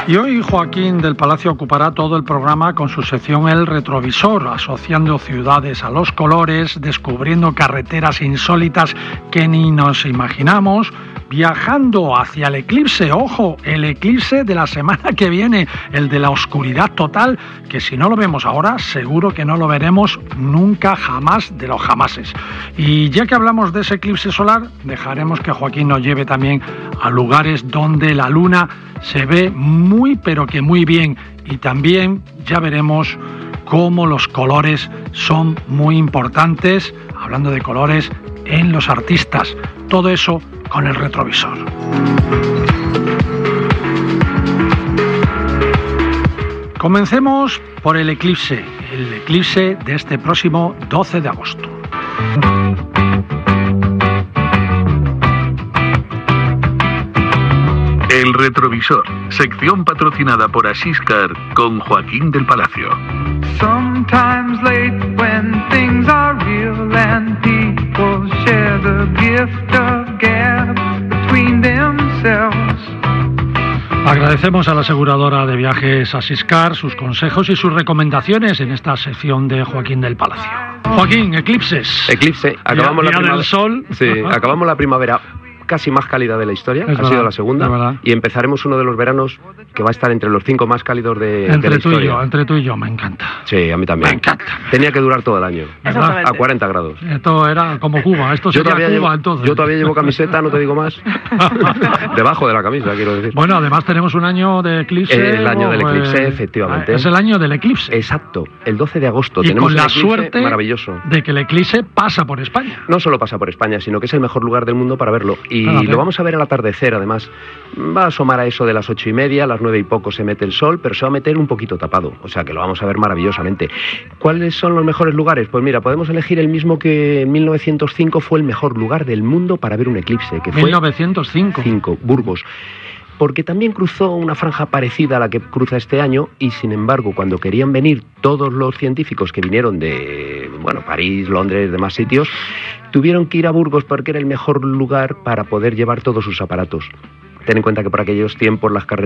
Y hoy Joaquín del Palacio ocupará todo el programa con su sección El Retrovisor, asociando ciudades a los colores, descubriendo carreteras insólitas que ni nos imaginamos, viajando hacia el eclipse, ojo, el eclipse de la semana que viene, el de la oscuridad total, que si no lo vemos ahora, seguro que no lo veremos nunca jamás de los jamases. Y ya que hablamos de ese eclipse solar, dejaremos que Joaquín nos lleve también a lugares donde la luna se ve muy pero que muy bien, y también ya veremos cómo los colores son muy importantes, hablando de colores, en los artistas. Todo eso con el retrovisor. Comencemos por el eclipse de este próximo 12 de agosto. El Retrovisor, sección patrocinada por Asiscar con Joaquín del Palacio. Sometimes late when things are real and people share the gift of gab between themselves. Agradecemos a la aseguradora de viajes Asiscar sus consejos y sus recomendaciones en esta sección de Joaquín del Palacio. Joaquín, eclipses. Eclipse, acabamos Día la primavera. del sol. Sí, acabamos la primavera casi más cálida de la historia, Es ha verdad, sido la segunda, es verdad. y empezaremos uno de los veranos que va a estar entre los 5 más cálidos de la historia. Entre tú y yo, me encanta. Sí, a mí también. Me encanta. Tenía que durar todo el año, ¿Verdad? a 40 grados. Esto era como Cuba, esto sería Cuba entonces. Yo todavía llevo camiseta, no te digo más. Debajo de la camisa, quiero decir. Bueno, además tenemos un año de eclipse. El año del eclipse, efectivamente. Es el año del eclipse. Exacto, el 12 de agosto. Y tenemos con un la eclipse suerte maravilloso. de que el eclipse pasa por España. No solo pasa por España, sino que es el mejor lugar del mundo para verlo. Y Fíjate. lo vamos a ver al atardecer, además. Va a asomar a eso de las 8:30, a las 9 y poco se mete el sol, pero se va a meter un poquito tapado. O sea que lo vamos a ver maravillosamente. ¿Cuáles son los mejores lugares? Pues mira, podemos elegir el mismo que en 1905 fue el mejor lugar del mundo para ver un eclipse, que fue 1905. Burgos. Porque también cruzó una franja parecida a la que cruza este año, y sin embargo, cuando querían venir todos los científicos que vinieron de, París, Londres, demás sitios, tuvieron que ir a Burgos porque era el mejor lugar para poder llevar todos sus aparatos. Ten en cuenta que por aquellos tiempos las carreteras